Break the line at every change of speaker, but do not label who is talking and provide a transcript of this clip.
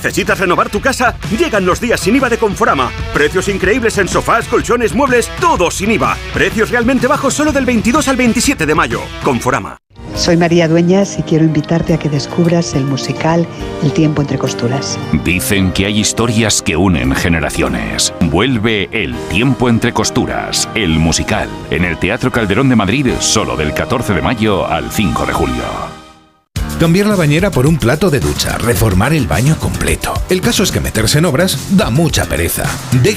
¿Necesitas renovar tu casa? Llegan los días sin IVA de Conforama. Precios increíbles en sofás, colchones, muebles, todo sin IVA. Precios realmente bajos solo del 22 al 27 de mayo. Conforama.
Soy María Dueñas y quiero invitarte a que descubras el musical El tiempo entre costuras.
Dicen que hay historias que unen generaciones. Vuelve El tiempo entre costuras, el musical, en el Teatro Calderón de Madrid, solo del 14 de mayo al 5 de julio.
Cambiar la bañera por un plato de ducha, reformar el baño completo. El caso es que meterse en obras da mucha pereza.